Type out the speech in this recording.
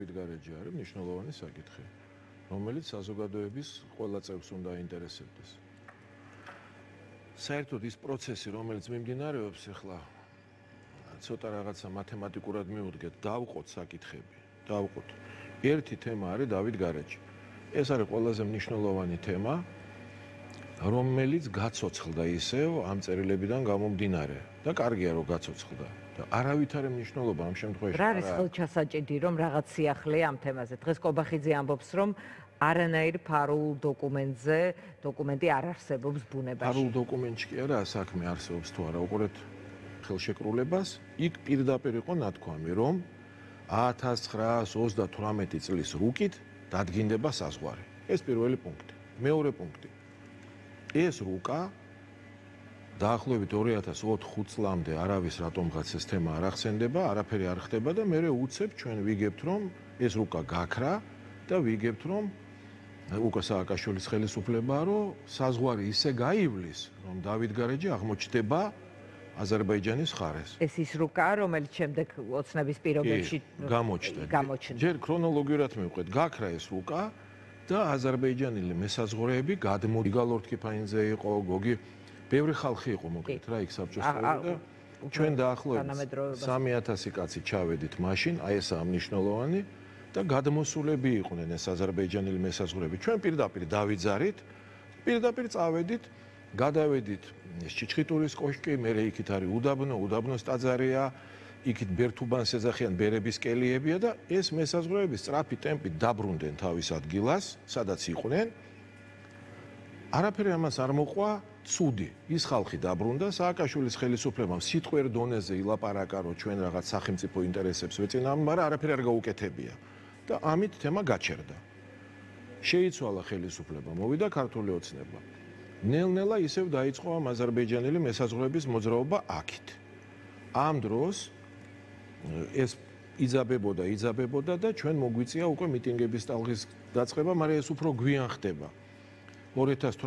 გარეჯი არის მნიშვნელოვანი საკითხი, რომელიც საზოგადოების ყველა წევრს უნდა აინტერესებდეს. საერთოდ ის პროცესი, რომელიც მიმდინარეობს ახლა, ცოტა რაღაცა მათემატიკურად მივუდგეთ, დავყოთ საკითხები, დავყოთ. ერთი თემა არის დავით გარეჯი. ეს არის ყველაზე მნიშვნელოვანი თემა, რომელიც გაცოცხლდა ისევ ამ წერილებიდან გამომდინარე და კარგია რომ გაცოცხლდა. და არავითარი მნიშვნელობა ამ შემთხვევაში რა არის ხელჩასაჭიდი რომ რაღაც სიახლეა ამ თემაზე? დღეს კობახიძე ამბობს რომ არანაირ ფარულ დოკუმენტი არ არსებობს ბუნებაში. ფარულ დოკუმენტში კი არა საქმე არსებობს თუ არა, უყურეთ ხელშეკრულებას, იქ პირდაპირ იყო ნათქვამი, რომ 1938 წლის რუკით დადგინდება საზღვარი. ეს პირველი პუნქტი. მეორე პუნქტი. ეს რუკა დაახლოებით 2004 წლამდე არავის რატომღაც ეს თემა არ ახსენდება, არაფერი არ ხდება და მე უცებ ჩვენ ვიგებთ რომ ეს რუკა გაქრა და ვიგებთ რომ უკა სააკაშვილის ხელისუფლებაა რომ საზღვარი ისე გაივლის რომ დავით გარეჯი აღმოჩნდება აზერბაიჯანის მხარეს. ეს ის რუკაა რომელიც შემდეგ ოცნების პირობებში გამოჩნდა. ჯერ ქრონოლოგიურად მივყვეთ, გაქრა ეს რუკა და აზერბაიჯანელი მესაზღვრეები გადმოდგა ლორდ კიფაინზე იყო, გოგი ბევრი ხალხი იყო მოკლედ რა იქ საბჭოს და ჩვენ დაახლოებით 3000 კაცი ჩავედით მაშინ, აი ესაა მნიშვნელოვანი და გადმოსულები იყვნენ ეს აზერბაიჯანელი მესაზღვრეები. ჩვენ პირდაპირ დავიძარით, პირდაპირ წავედით, გადავედით ჩიჩხიტურის კოშკი, მერე იქით არის უდაბნოს ტაძარია, იქით ბერთუბანს ეძახიან ბერების კელიებია და ეს მესაზღვრეები სწრაფი ტემპით დაბრუნდნენ თავის ადგილას, სადაც იყვნენ. არაფერი ამას არ მოყვა ცუდი. ის ხალხი დაბრუნდა, სააკაშვილის ხელისუფლებამ სიტყვიერ დონეზე ილაპარაკა, რომ ჩვენ რაღაც სახელმწიფო ინტერესებს ვეწინააღმდეგებთ, მაგრამ არაფერი არ გაუკეთებია. და ამით თემა გაჩერდა. შეიცვალა ხელისუფლება, მოვიდა ქართული ოცნება. ნელ-ნელა ისევ დაიწყო ამ აზერბაიჯანელი მესაზღვრეების მოძრაობა აქით. ამ დროს ეს იძაბებოდა და ჩვენ მოგვიწია უკვე მიტინგების ტალღის დაწყება, მაგრამ ეს უფრო გვიან ხდება. 2018